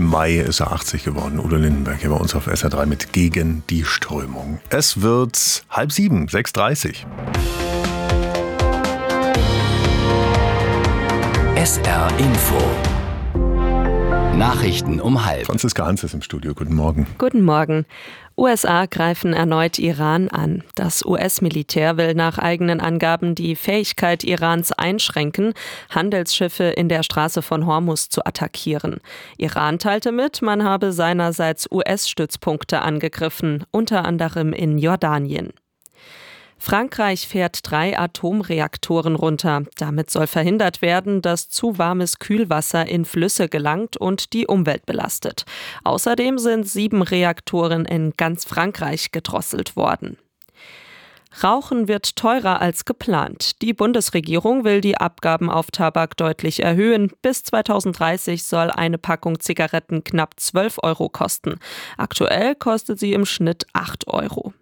Mai ist er 80 geworden. Udo Lindenberg hier bei uns auf SR3 mit Gegen die Strömung. Es wird 6:30, 6:30. SR Info. Nachrichten um 12:30. Franziska Hans ist im Studio. Guten Morgen. Guten Morgen. USA greifen erneut Iran an. Das US-Militär will nach eigenen Angaben die Fähigkeit Irans einschränken, Handelsschiffe in der Straße von Hormuz zu attackieren. Iran teilte mit, man habe seinerseits US-Stützpunkte angegriffen, unter anderem in Jordanien. Frankreich fährt 3 Atomreaktoren runter. Damit soll verhindert werden, dass zu warmes Kühlwasser in Flüsse gelangt und die Umwelt belastet. Außerdem sind 7 Reaktoren in ganz Frankreich gedrosselt worden. Rauchen wird teurer als geplant. Die Bundesregierung will die Abgaben auf Tabak deutlich erhöhen. Bis 2030 soll eine Packung Zigaretten knapp 12 € kosten. Aktuell kostet sie im Schnitt 8 €.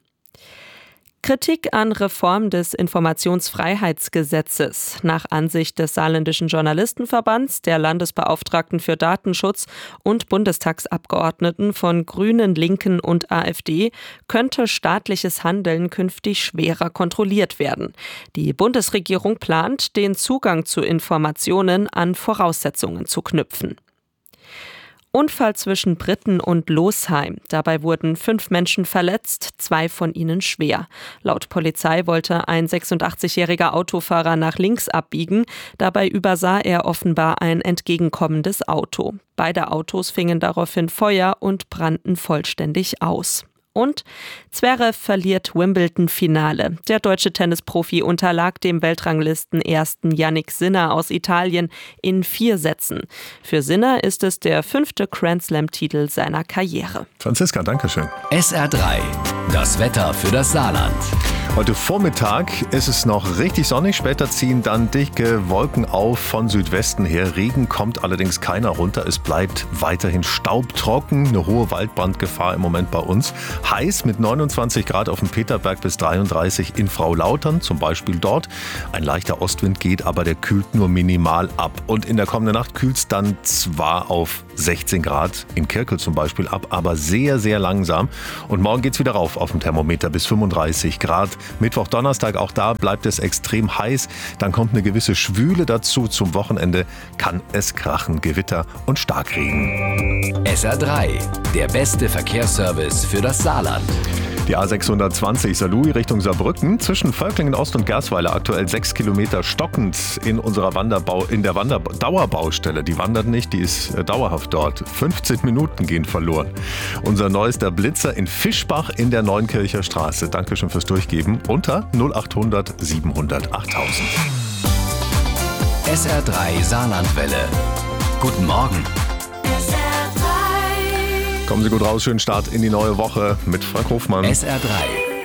Kritik an Reform des Informationsfreiheitsgesetzes. Nach Ansicht des Saarländischen Journalistenverbands, der Landesbeauftragten für Datenschutz und Bundestagsabgeordneten von Grünen, Linken und AfD könnte staatliches Handeln künftig schwerer kontrolliert werden. Die Bundesregierung plant, den Zugang zu Informationen an Voraussetzungen zu knüpfen. Unfall zwischen Britten und Losheim. Dabei wurden 5 Menschen verletzt, 2 von ihnen schwer. Laut Polizei wollte ein 86-jähriger Autofahrer nach links abbiegen. Dabei übersah er offenbar ein entgegenkommendes Auto. Beide Autos fingen daraufhin Feuer und brannten vollständig aus. Und Zverev verliert Wimbledon-Finale. Der deutsche Tennisprofi unterlag dem Weltranglisten-Ersten Jannik Sinner aus Italien in 4 Sätzen. Für Sinner ist es der 5. Grand-Slam-Titel seiner Karriere. Franziska, danke schön. SR3, das Wetter für das Saarland. Heute Vormittag ist es noch richtig sonnig, später ziehen dann dicke Wolken auf von Südwesten her. Regen kommt allerdings keiner runter, es bleibt weiterhin staubtrocken, eine hohe Waldbrandgefahr im Moment bei uns. Heiß mit 29 Grad auf dem Peterberg bis 33 in Frau-Lautern, zum Beispiel dort. Ein leichter Ostwind geht, aber der kühlt nur minimal ab. Und in der kommenden Nacht kühlt es dann zwar auf 16 Grad, in Kirkel zum Beispiel ab, aber sehr, sehr langsam. Und morgen geht es wieder rauf auf dem Thermometer bis 35 Grad. Mittwoch, Donnerstag, auch da bleibt es extrem heiß. Dann kommt eine gewisse Schwüle dazu. Zum Wochenende kann es krachen, Gewitter und Starkregen. SR3, der beste Verkehrsservice für das Saarland. Die A620 Saarlouis Richtung Saarbrücken zwischen Völklingen Ost und Gersweiler aktuell 6 Kilometer stockend in unserer Dauerbaustelle. Die wandert nicht, die ist dauerhaft dort. 15 Minuten gehen verloren. Unser neuester Blitzer in Fischbach in der Neunkircher Straße. Dankeschön fürs Durchgeben. Unter 0800 700 8000. SR3 Saarlandwelle. Guten Morgen. Kommen Sie gut raus, schönen Start in die neue Woche mit Frank Hofmann. SR3.